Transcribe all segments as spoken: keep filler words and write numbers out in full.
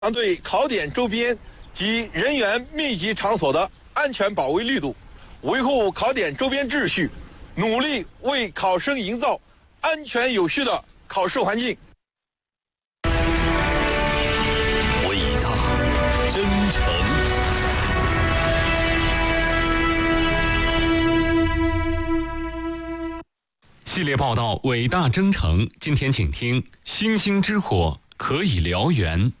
对考点周边及人员密集场所的安全保卫力度，维护考点周边秩序，努力为考生营造安全有序的考试环境。 伟大、真诚。 系列报道《伟大征程》，今天请听：星星之火可以燎原。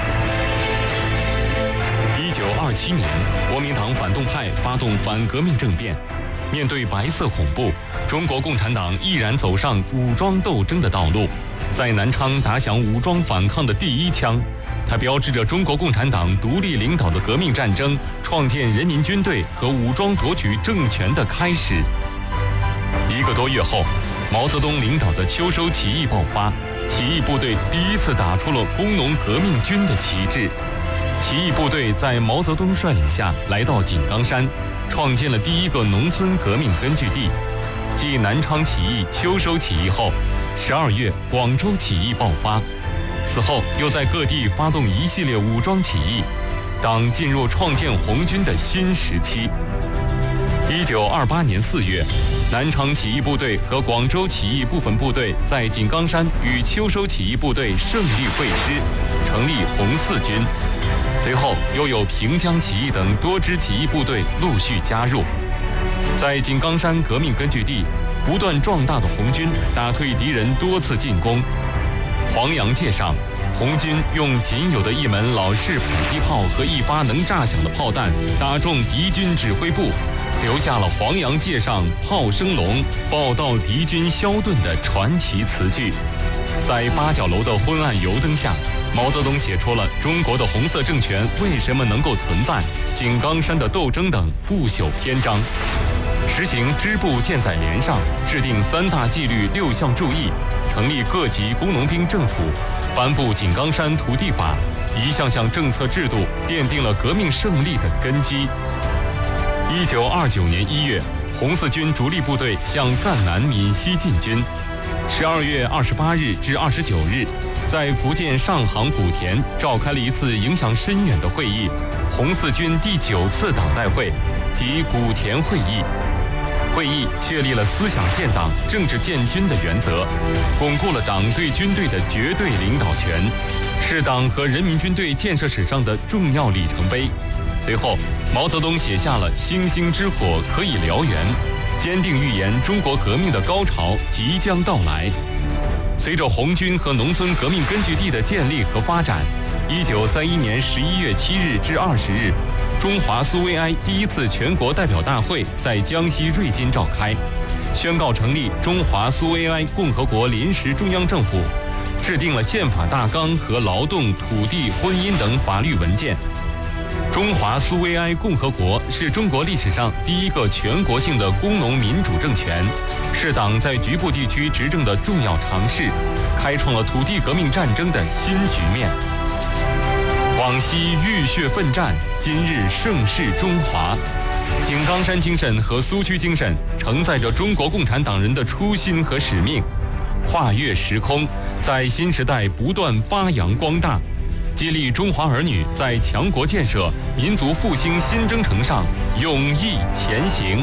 一九二七年，国民党反动派发动反革命政变，面对白色恐怖，中国共产党毅然走上武装斗争的道路，在南昌打响武装反抗的第一枪。它标志着中国共产党独立领导的革命战争创建人民军队和武装夺取政权的开始。一个多月后，毛泽东领导的秋收起义爆发，起义部队第一次打出了工农革命军的旗帜。起义部队在毛泽东率领下来到井冈山，创建了第一个农村革命根据地。继南昌起义、秋收起义后，十二月广州起义爆发，此后又在各地发动一系列武装起义，党进入创建红军的新时期。一九二八年四月，南昌起义部队和广州起义部分部队在井冈山与秋收起义部队胜利会师，成立红四军。随后又有平江起义等多支起义部队陆续加入。在井冈山革命根据地，不断壮大的红军打退敌人多次进攻。黄杨界上，红军用仅有的一门老式迫击炮和一发能炸响的炮弹打中敌军指挥部，留下了黄杨界上炮声隆，报到敌军消遁的传奇词句。在八角楼的昏暗油灯下，毛泽东写出了中国的红色政权为什么能够存在、井冈山的斗争等不朽篇章。实行支部建在连上，制定三大纪律六项注意，成立各级工农兵政府，颁布井冈山土地法，一项项政策制度奠定了革命胜利的根基。一九二九年一月，红四军主力部队向赣南闽西进军。十二月二十八日至二十九日，在福建上杭古田召开了一次影响深远的会议——红四军第九次党代会及古田会议。会议确立了思想建党、政治建军的原则，巩固了党对军队的绝对领导权，是党和人民军队建设史上的重要里程碑。随后，毛泽东写下了“星星之火可以燎原”，坚定预言中国革命的高潮即将到来。随着红军和农村革命根据地的建立和发展，一九三一年十一月七日至二十日，中华苏维埃第一次全国代表大会在江西瑞金召开，宣告成立中华苏维埃共和国临时中央政府，制定了宪法大纲和劳动、土地、婚姻等法律文件。中华苏维埃共和国是中国历史上第一个全国性的工农民主政权，是党在局部地区执政的重要尝试，开创了土地革命战争的新局面。往昔浴血奋战，今日盛世中华。井冈山精神和苏区精神承载着中国共产党人的初心和使命，跨越时空，在新时代不断发扬光大，激励中华儿女在强国建设、民族复兴新征程上勇毅前行。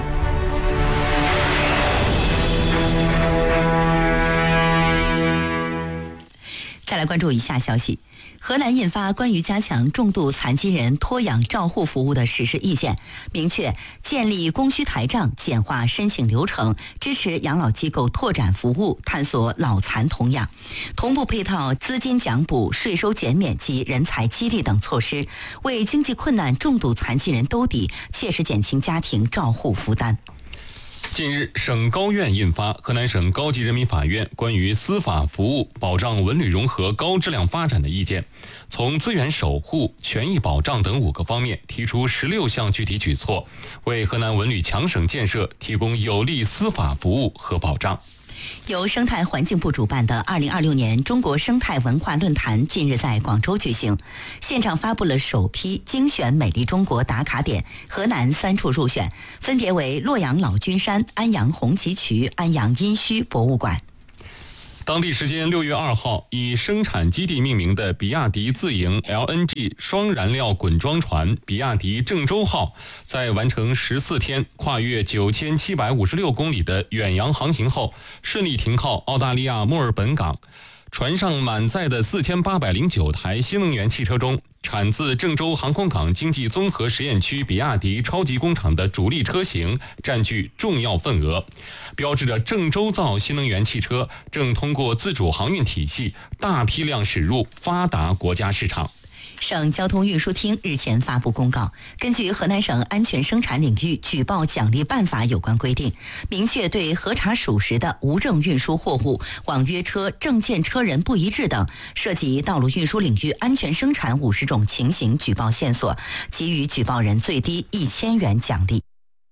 再来关注以下消息。河南印发关于加强重度残疾人托养照护服务的实施意见，明确建立供需台账，简化申请流程，支持养老机构拓展服务，探索老残同养，同步配套资金奖补、税收减免及人才激励等措施，为经济困难重度残疾人兜底，切实减轻家庭照护负担。 近日，省高院印发《河南省高级人民法院关于司法服务保障文旅融合高质量发展的意见》，从资源守护、权益保障等五个方面提出十六项具体举措，为河南文旅强省建设提供有力司法服务和保障。 由生态环境部主办的二零二六年中国生态文化论坛近日在广州举行，现场发布了首批精选美丽中国打卡点，河南三处入选，分别为洛阳老君山、安阳红旗渠、安阳殷墟博物馆。 当地时间六月二号，以生产基地命名的比亚迪自营 L N G 双燃料滚装船比亚迪郑州号，在完成十四天跨越九千七百五十六公里的远洋航行后，顺利停靠澳大利亚墨尔本港。船上满载的四千八百零九台新能源汽车中，产自郑州航空港经济综合实验区比亚迪超级工厂的主力车型占据重要份额，标志着郑州造新能源汽车正通过自主航运体系大批量驶入发达国家市场。 省交通运输厅日前发布公告，根据河南省安全生产领域举报奖励办法有关规定，明确对核查属实的无证运输货物、网约车证件车人不一致等涉及道路运输领域安全生产五十种情形举报线索，给予举报人最低一千元奖励。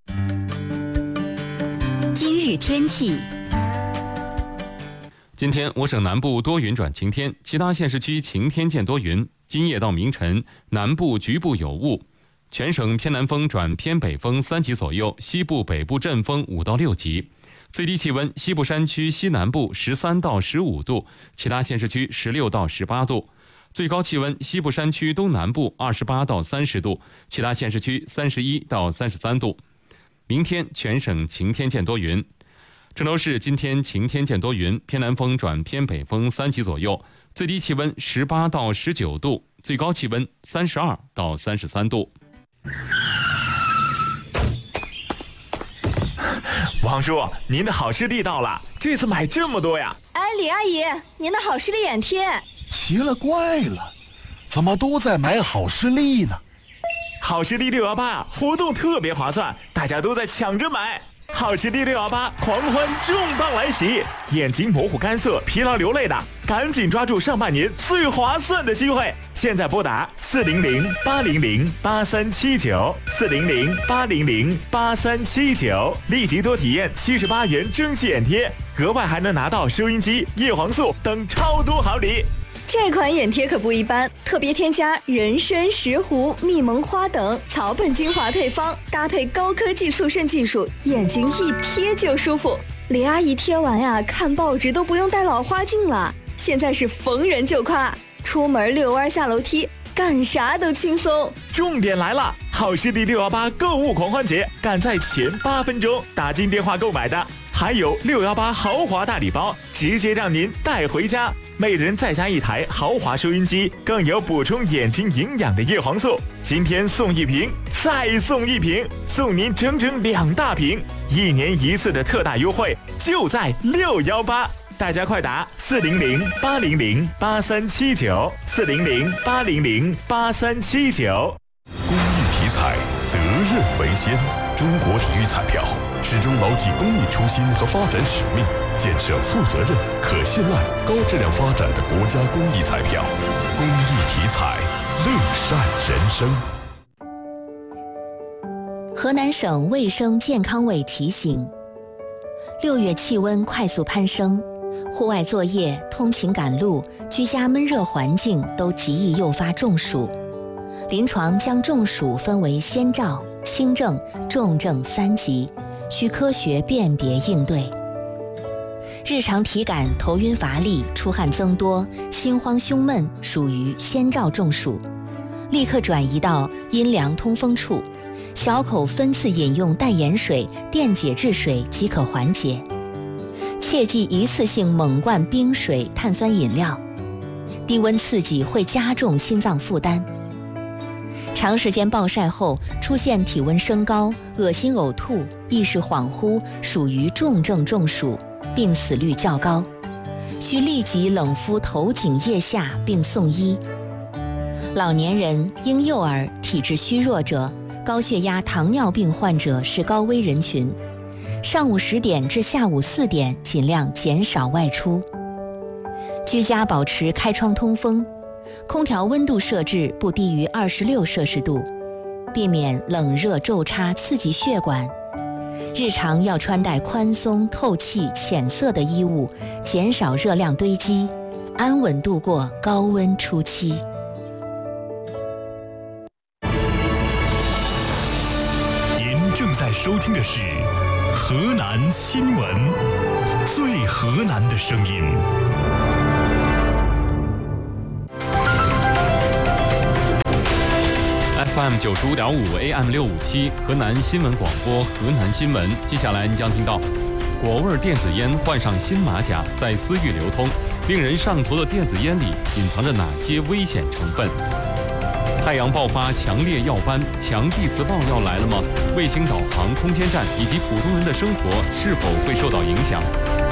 今日天气。 今天我省南部多云转晴天，其他县市区晴天见多云。今夜到明晨，南部局部有雾，全省偏南风转偏北风三级左右，西部北部阵风五到六级。最低气温，西部山区西南部十三到十五度，其他县市区十六到十八度。最高气温，西部山区东南部二十八到三十度，其他县市区三十一到三十三度。明天全省晴天见多云。郑州市今天晴天见多云，偏南风转偏北风三级左右，最低气温十八到十九度，最高气温三十二到三十三度。 王叔，您的好视力到了，这次买这么多呀？ 哎，李阿姨，您的好视力眼贴。 奇了怪了，怎么都在买好视力呢？ 好视力六一八活动特别划算，大家都在抢着买。好视力六一八狂欢重磅来袭，眼睛模糊干涩、疲劳流泪的，赶紧抓住上半年最划算的机会！现在拨打四零零八零零八三七九，四零零八零零八三七九，立即多体验七十八元蒸汽眼贴，额外还能拿到收音机、叶黄素等超多好礼。 这款眼贴可不一般，特别添加人参、石斛、蜜蒙花等草本精华配方，搭配高科技速渗技术，眼睛一贴就舒服。李阿姨贴完呀，看报纸都不用戴老花镜了。现在是逢人就夸，出门遛弯下楼梯，干啥都轻松。 重点来了，好视力六一八购物狂欢节，赶在前八分钟打进电话购买的，还有六一八豪华大礼包，直接让您带回家。每人再加一台豪华收音机，更有补充眼睛营养的叶黄素。今天送一瓶，再送一瓶，送您整整两大瓶，一年一次的特大优惠，就在六一八。大家快打四零零八零零八三七九，四零零八零零八三七九。 公益体彩，责任为先。中国体育彩票始终牢记公益初心和发展使命，建设负责任、可信赖、高质量发展的国家公益彩票。公益体彩，乐善人生。 河南省卫生健康委提醒：六月气温快速攀升，户外作业、通勤赶路、居家闷热环境都极易诱发中暑。临床将中暑分为先兆、轻症、重症三级，需科学辨别应对。日常体感头晕乏力、出汗增多、心慌胸闷属于先兆中暑，立刻转移到阴凉通风处，小口分次饮用淡盐水、电解质水即可缓解。切忌一次性猛灌冰水、碳酸饮料，低温刺激会加重心脏负担。长时间暴晒后出现体温升高、恶心呕吐、意识恍惚，属于重症中暑，病死率较高，需立即冷敷头颈腋下并送医。老年人、婴幼儿、体质虚弱者、高血压、糖尿病患者是高危人群，上午十点至下午四点尽量减少外出。居家保持开窗通风，空调温度设置不低于二十六摄氏度，避免冷热昼差刺激血管。日常要穿戴宽松、透气、浅色的衣物，减少热量堆积，安稳度过高温初期。 您正在收听的是河南新闻，最河南的声音。 F M 九十五点五 A M 六五七河南新闻广播河南新闻。接下来你将听到果味电子烟换上新马甲，在私域流通，令人上头的电子烟里隐藏着哪些危险成分？太阳爆发强烈耀斑，强地磁暴要来了吗？卫星导航、空间站以及普通人的生活是否会受到影响？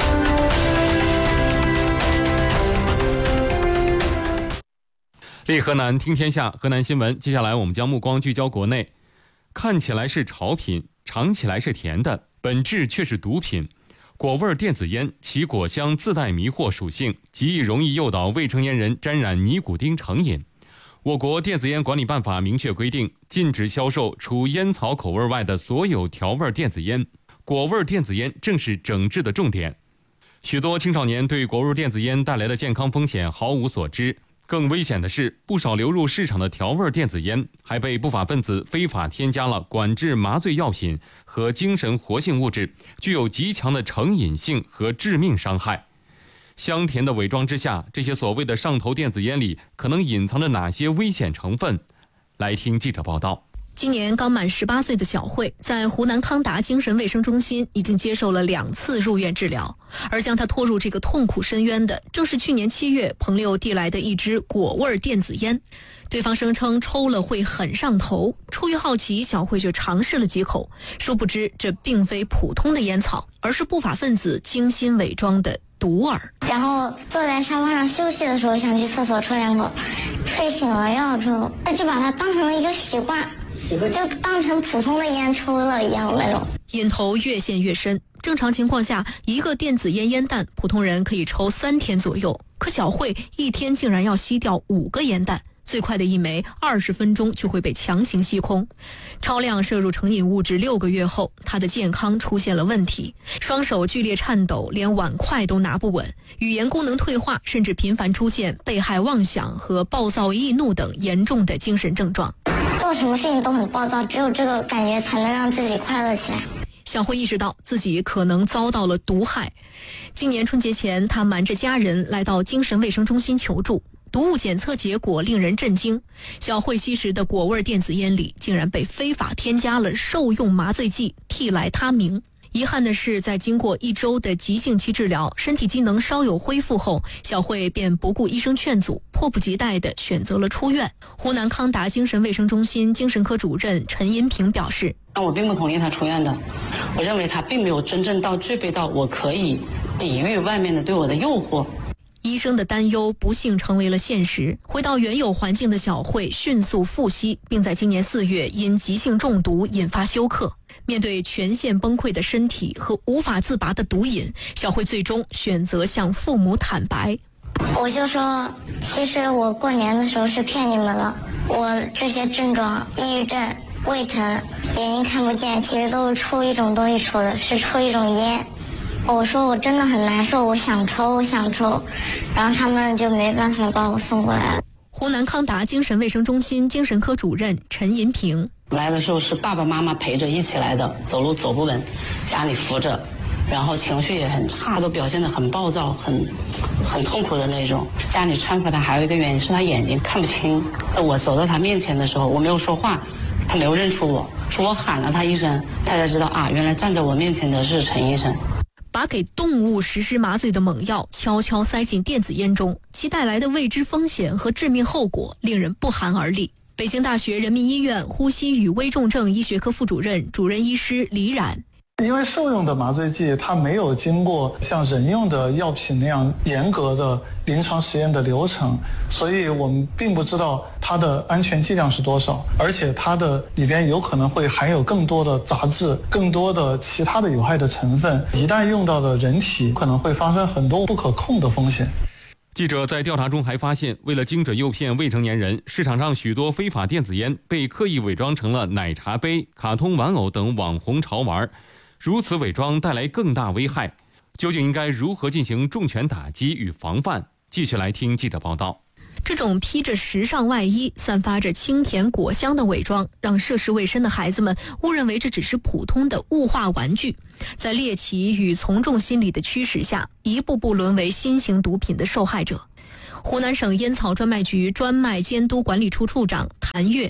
立河南听天下，河南新闻。接下来我们将目光聚焦国内。看起来是潮品，尝起来是甜的，本质却是毒品。果味电子烟其果香自带迷惑属性，极易容易诱导未成年人沾染尼古丁成瘾。我国电子烟管理办法明确规定，禁止销售除烟草口味外的所有调味电子烟。果味电子烟正是整治的重点。许多青少年对果味电子烟带来的健康风险毫无所知。更危险的是，不少流入市场的调味电子烟还被不法分子非法添加了管制麻醉药品和精神活性物质，具有极强的成瘾性和致命伤害。香甜的伪装之下，这些所谓的上头电子烟里可能隐藏着哪些危险成分？来听记者报道。 今年刚满十八岁的小慧，在湖南康达精神卫生中心已经接受了两次入院治疗，而将她拖入这个痛苦深渊的，正是去年七月朋友递来的一支果味电子烟。对方声称抽了会很上头，出于好奇，小慧就尝试了几口，殊不知这并非普通的烟草，而是不法分子精心伪装的毒饵。 然后坐在沙发上休息的时候，想去厕所抽两口，睡醒了要抽，就把它当成了一个习惯，就当成普通的烟抽了一样那种。 瘾头越陷越深，正常情况下，一个电子烟烟弹，普通人可以抽三天左右，可小慧一天竟然要吸掉五个烟弹。最快的一枚二十分钟就会被强行吸空。超量摄入成瘾物质六个月后，他的健康出现了问题，双手剧烈颤抖，连碗筷都拿不稳，语言功能退化，甚至频繁出现被害妄想和暴躁易怒等严重的精神症状。 做什么事情都很暴躁，只有这个感觉才能让自己快乐起来。 小慧意识到自己可能遭到了毒害。今年春节前，她瞒着家人来到精神卫生中心求助。毒物检测结果令人震惊，小慧吸食的果味电子烟里竟然被非法添加了受用麻醉剂替来他明。遗憾的是，在经过一周的急性期治疗，身体机能稍有恢复后，小慧便不顾医生劝阻，迫不及待地选择了出院。湖南康达精神卫生中心精神科主任陈银平表示： 我并不同意他出院的，我认为他并没有真正到具备到我可以抵御外面的对我的诱惑。 医生的担忧不幸成为了现实，回到原有环境的小慧迅速复吸，并在今年四月因急性中毒引发休克。面对全线崩溃的身体和无法自拔的毒瘾，小慧最终选择向父母坦白。 我就说，其实我过年的时候是骗你们了，我这些症状，抑郁症、胃疼、眼睛看不见，其实都是抽一种东西抽的，是抽一种烟。我说我真的很难受，我想抽，我想抽，然后他们就没办法把我送过来了。 湖南康达精神卫生中心精神科主任陈银平： 来的时候是爸爸妈妈陪着一起来的，走路走不稳，家里扶着，然后情绪也很差，都表现得很暴躁，很很痛苦的那种。家里搀扶他还有一个原因是他眼睛看不清。我走到他面前的时候，我没有说话，他没有认出我，是我喊了他一声，大家知道啊，原来站在我面前的是陈医生。 把给动物实施麻醉的猛药悄悄塞进电子烟中，其带来的未知风险和致命后果令人不寒而栗。北京大学人民医院呼吸与危重症医学科副主任、主任医师李冉： 因为兽用的麻醉剂它没有经过像人用的药品那样严格的临床实验的流程，所以我们并不知道它的安全剂量是多少，而且它的里边有可能会含有更多的杂质，更多的其他的有害的成分，一旦用到了人体，可能会发生很多不可控的风险。 记者在调查中还发现，为了精准诱骗未成年人，市场上许多非法电子烟被刻意伪装成了奶茶杯、卡通玩偶等网红潮玩，如此伪装带来更大危害。究竟应该如何进行重拳打击与防范？继续来听记者报道。 这种披着时尚外衣、散发着清甜果香的伪装，让涉世未深的孩子们误认为这只是普通的物化玩具，在猎奇与从众心理的驱使下，一步步沦为新型毒品的受害者。湖南省烟草专卖局专卖监督管理处处长谭跃：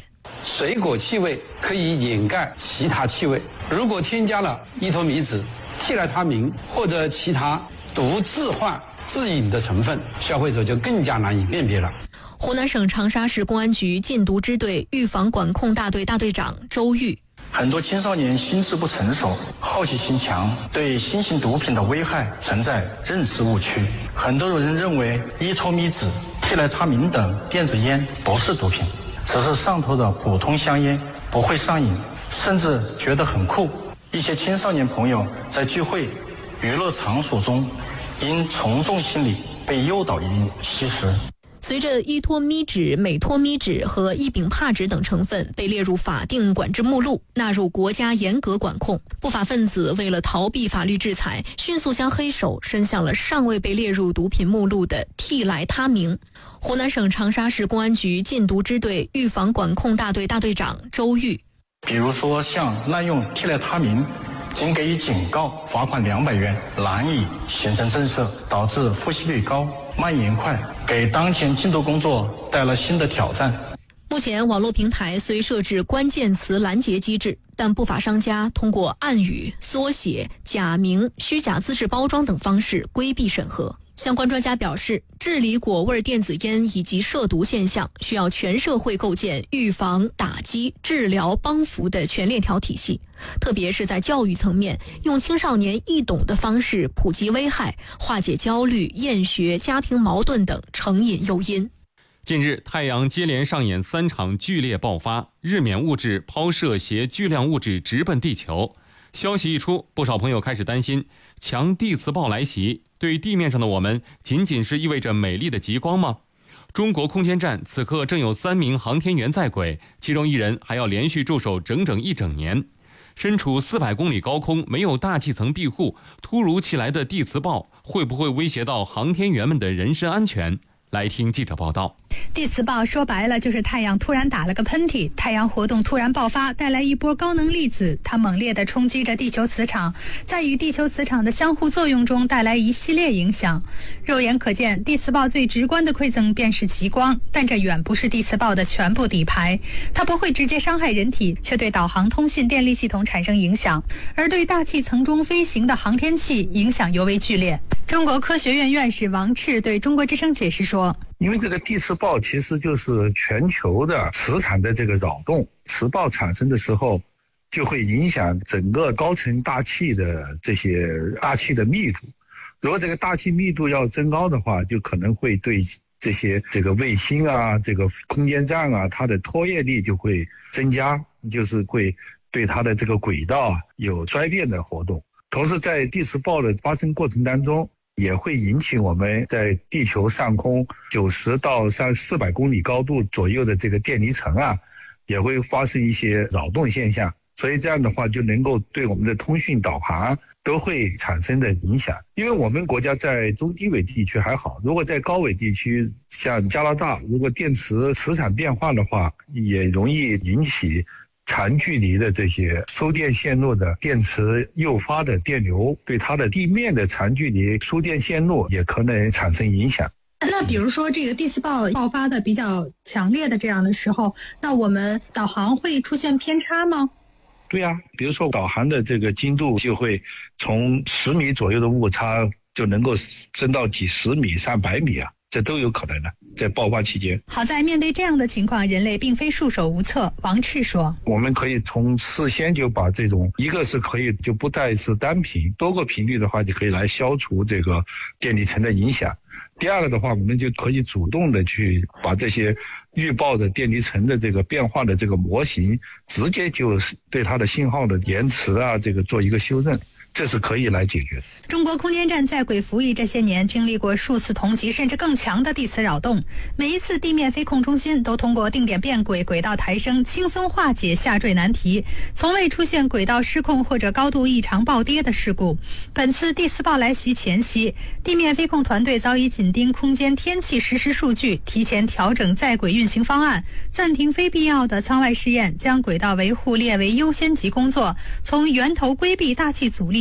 水果气味可以掩盖其他气味。如果添加了依托米酯、替来他明或者其他毒致幻、致瘾的成分，消费者就更加难以辨别了。 湖南省长沙市公安局禁毒支队预防管控大队大队长周玉。 很多青少年心智不成熟，好奇心强，对新型毒品的危害存在认知误区。很多人认为依托米酯、替来他明等电子烟不是毒品，只是上头的普通香烟，不会上瘾，甚至觉得很酷。一些青少年朋友在聚会、娱乐场所中，因从众心理被诱导因吸食。 随着依托咪酯、美托咪酯和异丙帕酯等成分被列入法定管制目录，纳入国家严格管控，不法分子为了逃避法律制裁，迅速将黑手伸向了尚未被列入毒品目录的替来他明。湖南省长沙市公安局禁毒支队预防管控大队大队长周玉。 比如说像滥用替来他明，仅给予警告、罚款两百元，难以形成震慑，导致复吸率高、蔓延快，给当前禁毒工作带来新的挑战。 目前，网络平台虽设置关键词拦截机制，但不法商家通过暗语、缩写、假名、虚假资质包装等方式规避审核。相关专家表示，治理果味电子烟以及涉毒现象，需要全社会构建预防、打击、治疗、帮扶的全链条体系，特别是在教育层面，用青少年易懂的方式普及危害，化解焦虑、厌学、家庭矛盾等成瘾诱因。 近日，太阳接连上演三场剧烈爆发，日冕物质抛射携巨量物质直奔地球。消息一出，不少朋友开始担心强地磁暴来袭对地面上的我们仅仅是意味着美丽的极光吗？中国空间站此刻正有三名航天员在轨，其中一人还要连续驻守整整一整年。身处四百公里高空，没有大气层庇护，突如其来的地磁暴会不会威胁到航天员们的人身安全？来听记者报道。 地磁暴说白了就是太阳突然打了个喷嚏，太阳活动突然爆发，带来一波高能粒子，它猛烈地冲击着地球磁场，在与地球磁场的相互作用中带来一系列影响。肉眼可见，地磁暴最直观的馈赠便是极光，但这远不是地磁暴的全部底牌。它不会直接伤害人体，却对导航、通信、电力系统产生影响，而对大气层中飞行的航天器影响尤为剧烈。中国科学院院士王赤对中国之声解释说， 因为这个地磁暴其实就是全球的磁场的这个扰动，磁暴产生的时候就会影响整个高层大气的这些大气的密度。如果这个大气密度要增高的话，就可能会对这些这个卫星啊、这个空间站啊，它的拖曳力就会增加，就是会对它的这个轨道有衰变的活动。同时在地磁暴的发生过程当中，也会引起我们在地球上空九十到三四百公里高度左右的这个电离层啊，也会发生一些扰动现象。所以这样的话就能够对我们的通讯导航都会产生的影响。因为我们国家在中低纬地区还好，如果在高纬地区像加拿大，如果电磁磁场变化的话，也容易引起长距离的这些输电线路的电磁诱发的电流，对它的地面的长距离输电线路也可能产生影响。 那比如说这个地磁暴爆发的比较强烈的这样的时候，那我们导航会出现偏差吗？ 对呀、啊，比如说导航的这个精度就会从十米左右的误差就能够升到几十米、上百米啊，这都有可能的，在爆发期间。 好在面对这样的情况，人类并非束手无策。王赤说， 我们可以从事先就把这种，一个是可以就不再是单频，多个频率的话就可以来消除这个电离层的影响。第二个的话，我们就可以主动的去把这些预报的电离层的这个变化的这个模型，直接就是对它的信号的延迟啊，这个做一个修正。这是可以来解决的。 中国空间站在轨服役这些年，经历过数次同级甚至更强的地磁扰动，每一次地面飞控中心都通过定点变轨、轨道抬升，轻松化解下坠难题，从未出现轨道失控或者高度异常暴跌的事故。本次地磁暴来袭前夕，地面飞控团队早已紧盯空间天气实时数据，提前调整在轨运行方案，暂停非必要的舱外试验，将轨道维护列为优先级工作，从源头规避大气阻力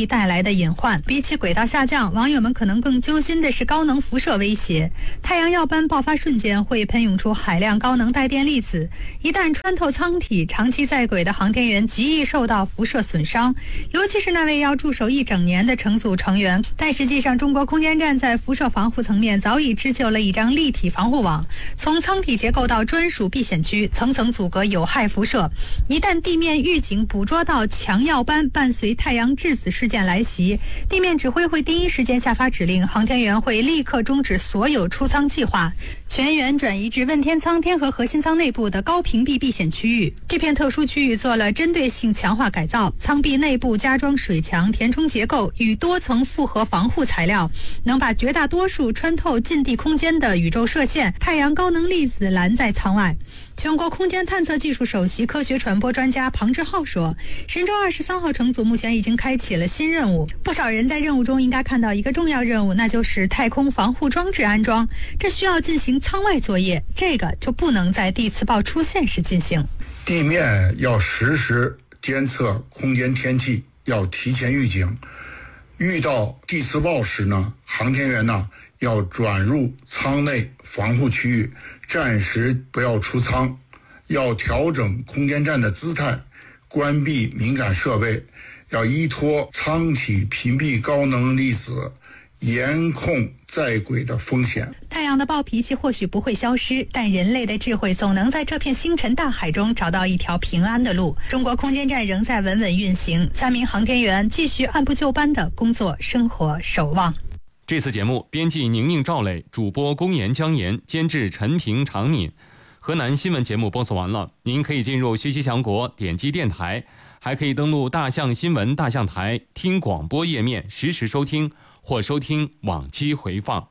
力带来的隐患。比起轨道下降，网友们可能更揪心的是高能辐射威胁。太阳耀斑爆发瞬间会喷涌出海量高能带电粒子，一旦穿透舱体，长期在轨的航天员极易受到辐射损伤，尤其是那位要驻守一整年的乘组成员。但实际上，中国空间站在辐射防护层面早已织就了一张立体防护网，从舱体结构到专属避险区，层层阻隔有害辐射。一旦地面预警捕捉到强耀斑伴随太阳质子事件来袭，地面指挥会第一时间下发指令，航天员会立刻终止所有出舱计划，全员转移至问天舱天河核心舱内部的高屏蔽避险区域。这片特殊区域做了针对性强化改造，舱壁内部加装水墙、填充结构与多层复合防护材料，能把绝大多数穿透近地空间的宇宙射线、太阳高能粒子拦在舱外。全国空间探测技术首席科学传播专家庞志浩说，神舟二十三号乘组目前已经开启了新任务，不少人在任务中应该看到一个重要任务，那就是太空防护装置安装，这需要进行舱外作业，这个就不能在地磁暴出现时进行。 地面要实时监测空间天气，要提前预警，遇到地磁暴时呢，航天员呢要转入舱内防护区域，暂时不要出舱，要调整空间站的姿态，关闭敏感设备，要依托舱体屏蔽高能粒子，严控在轨的风险。 太阳的暴脾气或许不会消失，但人类的智慧总能在这片星辰大海中找到一条平安的路。中国空间站仍在稳稳运行，三名航天员继续按部就班的工作、生活、守望。 这次节目编辑宁宁、赵磊，主播公岩、江岩，监制陈平、常敏。河南新闻节目播送完了，您可以进入学习强国，点击电台，还可以登录大象新闻大象台听广播页面实时收听或收听往期回放。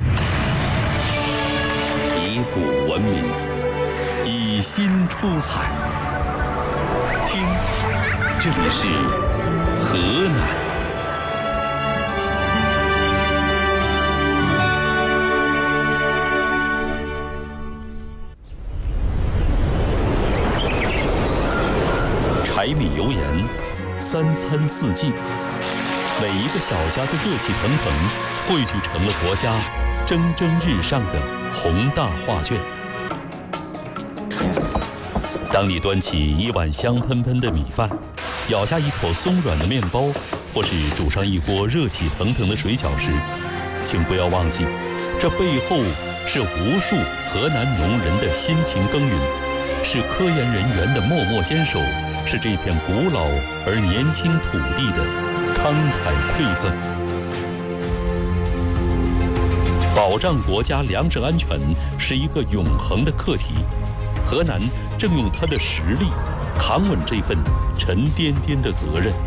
以古文明，以新出彩。听，这里是河南。柴米油盐，三餐四季，每一个小家都热气腾腾，汇聚成了国家蒸蒸日上的宏大画卷。当你端起一碗香喷喷的米饭，咬下一口松软的面包，或是煮上一锅热气腾腾的水饺时，请不要忘记，这背后是无数河南农人的辛勤耕耘，是科研人员的默默坚守，是这片古老而年轻土地的慷慨馈赠。保障国家粮食安全是一个永恒的课题，河南正用它的实力扛稳这份沉甸甸的责任。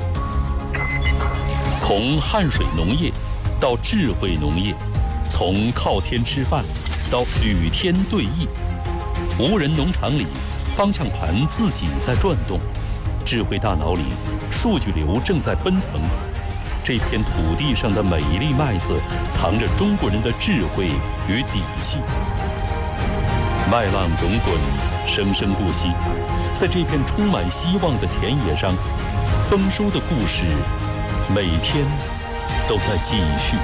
从汗水农业到智慧农业，从靠天吃饭到与天对弈，无人农场里方向盘自己在转动，智慧大脑里数据流正在奔腾。这片土地上的每一粒麦子，藏着中国人的智慧与底气。麦浪滚滚，生生不息，在这片充满希望的田野上，丰收的故事每天都在继续。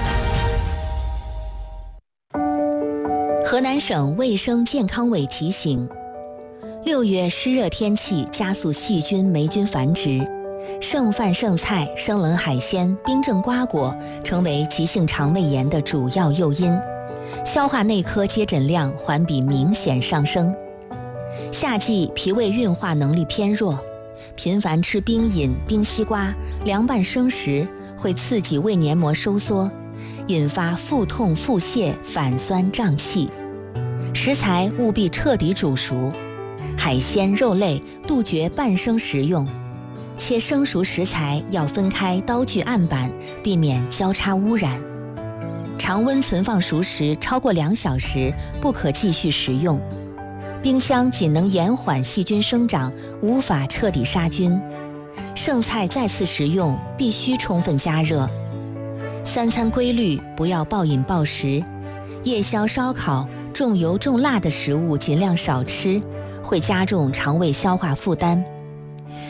河南省卫生健康委提醒：六月湿热天气加速细菌、霉菌繁殖，剩饭剩菜、生冷海鲜、冰镇瓜果成为急性肠胃炎的主要诱因，消化内科接诊量环比明显上升。夏季脾胃运化能力偏弱，频繁吃冰饮、冰西瓜、凉拌生食会刺激胃黏膜收缩，引发腹痛、腹泻、反酸、胀气。食材务必彻底煮熟，海鲜、肉类杜绝半生食用，且生熟食材要分开刀具案板，避免交叉污染。常温存放熟食超过两小时不可继续食用，冰箱仅能延缓细菌生长，无法彻底杀菌。剩菜再次食用必须充分加热。三餐规律，不要暴饮暴食。夜宵、烧烤、重油重辣的食物尽量少吃，会加重肠胃消化负担。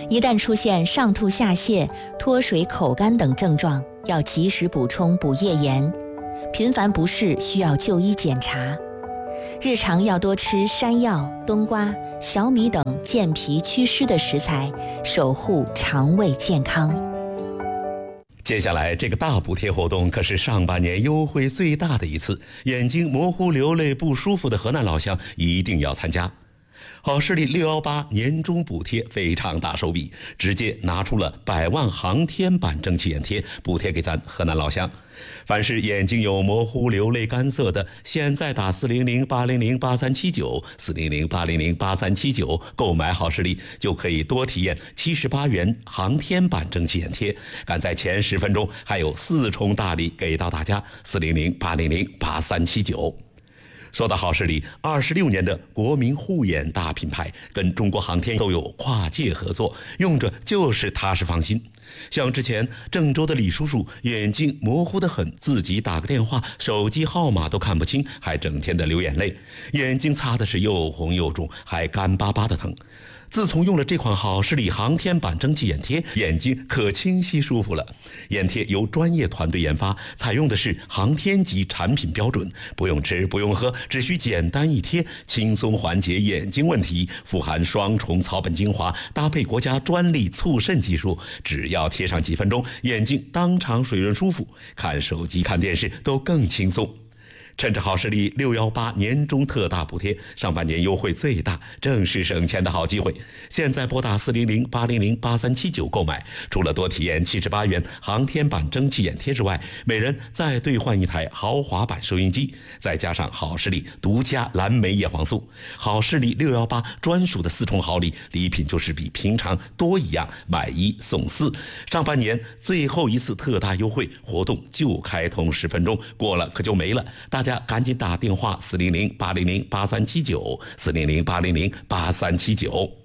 一旦出现上吐下泻、脱水、口干等症状，要及时补充补液盐，频繁不适需要就医检查。日常要多吃山药、冬瓜、小米等健脾祛湿的食材，守护肠胃健康。 接下来这个大补贴活动可是上半年优惠最大的一次，眼睛模糊流泪不舒服的河南老乡一定要参加。好视力六一八年终补贴非常大手笔，直接拿出了百万航天版蒸汽眼贴补贴给咱河南老乡。凡是眼睛有模糊、流泪、干涩的，现在打四零零八零零八三七九四零零八零零八三七九购买好视力，就可以多体验七十八元航天版蒸汽眼贴。赶在前十分钟还有四重大礼给到大家，四零零八零零八三七九。说到好视力，二十六年的国民护眼大品牌，跟中国航天都有跨界合作，用着就是踏实放心。像之前郑州的李叔叔眼睛模糊得很，自己打个电话手机号码都看不清，还整天的流眼泪，眼睛擦的是又红又肿，还干巴巴的疼。自从用了这款好视力航天版蒸汽眼贴，眼睛可清晰舒服了。眼贴由专业团队研发，采用的是航天级产品标准，不用吃不用喝，只需简单一贴，轻松缓解眼睛问题。富含双重草本精华，搭配国家专利促渗技术，只要贴上几分钟，眼睛当场水润舒服，看手机看电视都更轻松。趁着好视力六一八年终特大补贴，上半年优惠最大，正是省钱的好机会。现在拨打四零零八零零八三七九购买，除了多体验七十八元航天版蒸汽眼贴之外，每人再兑换一台豪华版收音机，再加上好视力独家蓝莓叶黄素。好视力六一八专属的四重好礼，礼品就是比平常多一样，买一送四。上半年最后一次特大优惠活动就开通十分钟，过了可就没了。大家赶紧打电话四零零八零零八三七九四零零八零零八三七九。